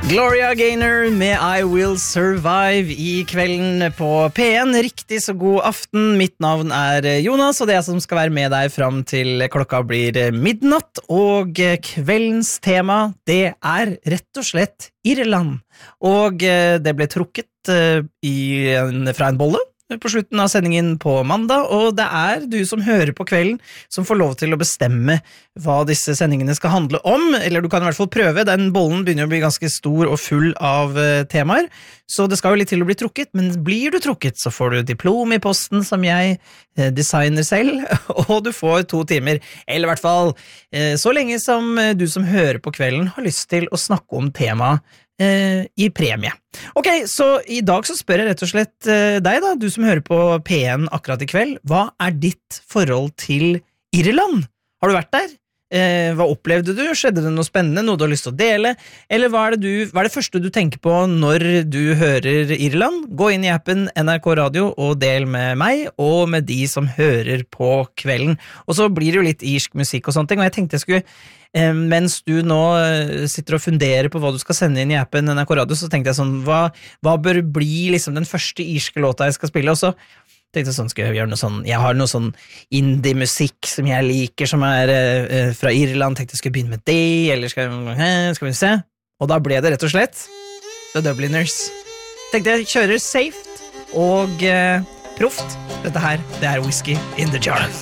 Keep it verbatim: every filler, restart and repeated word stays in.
Gloria Gaynor med I Will Survive i kvelden på P en. Riktig så god aften. Mitt navn er Jonas, og det er jeg som skal være med deg fram til klokka blir midnatt. Og kveldens tema, det er rett og slett Irland. Og det ble trukket i, fra en bolle på slutten av sendingen på mandag, og det er du som hører på kvelden som får lov til å bestemme hva disse sendingene skal handle om, eller du kan i hvert fall prøve. Den bollen begynner å bli ganske stor og full av temaer, så det skal jo litt til å bli trukket, men blir du trukket så får du diplom i posten som jeg designer selv, og du får to timer, eller i hvert fall så lenge som du som hører på kvelden har lyst til å snakke om temaet i premie. Ok, så i dag så spør jeg rett og slett deg da, du som hører på P en akkurat i kveld, hva er ditt forhold til Irland? Har du vært der? Eh, hva opplevde du? Skjedde det noe spennende, noe du har lyst til å dele? Eller hva er det, du, hva er det første du tenker på når du hører Irland? Gå inn i appen N R K Radio og del med meg og med de som hører på kvelden. Og så blir det jo litt irsk musikk og sånne ting, og jeg tenkte jeg skulle eh, mens du nå sitter og funderer på hva du skal sende inn i appen N R K Radio, så tenkte jeg sånn, hva, hva bør bli liksom den første irske låta jeg skal spille? Og så tenkte jeg sånn, skal jeg gjøre noe sånn, jeg har noe sånn indie-musikk som jeg liker, som er eh, fra Irland, tenkte jeg skulle begynne med det, eller skal, eh, skal vi se? Og da ble det rett og slett The Dubliners. Tenkte jeg kjører safe og eh, proft. Dette her, det er Whiskey in the Jar.